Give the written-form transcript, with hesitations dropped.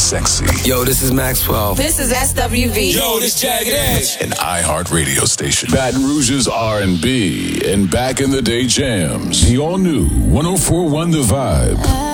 sexy. Yo, this is Maxwell. This is SWV. Yo, this Jagged Edge. An iHeart radio station. Baton Rouge's R&B and back in the day jams. The all new 104.1 The Vibe.